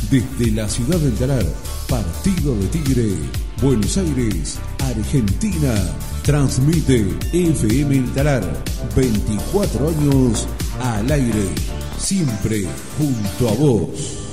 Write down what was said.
Desde la ciudad del Talar, partido de Tigre, Buenos Aires, Argentina. Transmite FM El Talar, 24 años al aire, siempre junto a vos.